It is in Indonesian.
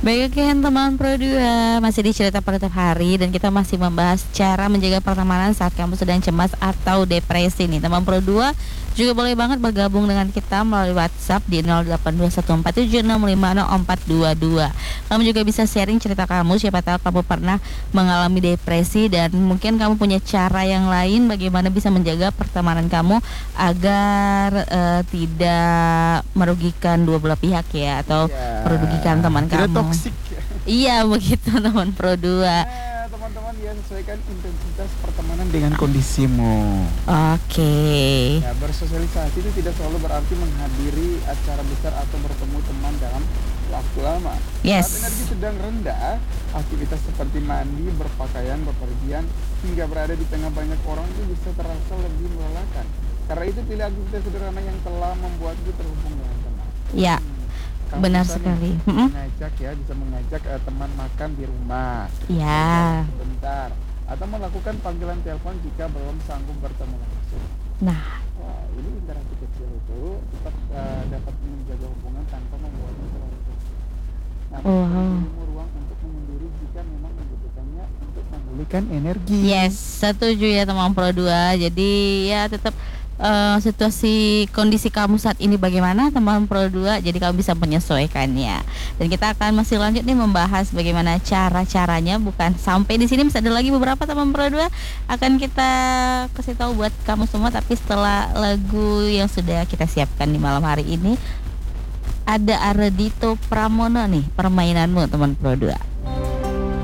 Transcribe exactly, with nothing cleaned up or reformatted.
Baik, oke teman Pro dua, masih di cerita per hari dan kita masih membahas cara menjaga pertemanan saat kamu sedang cemas atau depresi nih. Teman Pro dua juga boleh banget bergabung dengan kita melalui WhatsApp di nol delapan dua satu empat tujuh enam lima nol empat dua dua. Kamu juga bisa sharing cerita kamu, siapa tahu kamu pernah mengalami depresi dan mungkin kamu punya cara yang lain bagaimana bisa menjaga pertemanan kamu agar uh, tidak merugikan dua belah pihak ya, atau ya, merugikan teman tidak kamu. toksik. Iya begitu teman Pro dua. Nah, teman-teman ya, sesuaikan intensitas pertemanan dengan kondisimu. Oke. Ya, bersosialisasi itu tidak selalu berarti menghadiri acara besar atau bertemu teman dalam waktu lama. Yes. Saat energi sedang rendah, aktivitas seperti mandi, berpakaian, bepergian, hingga berada di tengah banyak orang itu bisa terasa lebih melelahkan. Karena itu pilih aktivitas sederhana yang telah membuatmu terhubung dengan teman. Ya. Kamu Benar bisa sekali. nih, Mm-mm. mengajak ya, bisa mengajak uh, teman makan di rumah. Ya. Sebentar. Atau melakukan panggilan telepon jika belum sanggup bertemu langsung. Nah. Wah, ini interaksi kecil itu tetap uh, dapat menjaga hubungan tanpa membuatnya terlalu toksik. Nah, Wow. berimu ruang untuk menyendiri jika memang membutuhkannya untuk memulihkan energi. Yes, setuju ya teman Pro dua. Jadi ya tetap uh, situasi kondisi kamu saat ini bagaimana teman Pro dua, jadi kamu bisa menyesuaikannya. Dan kita akan masih lanjut nih membahas bagaimana cara-caranya, bukan sampai di sini, masih ada lagi beberapa teman Pro dua akan kita kasih tahu buat kamu semua, tapi setelah lagu yang sudah kita siapkan di malam hari ini. Ada Aradito Pramono nih, permainanmu teman Pro dua.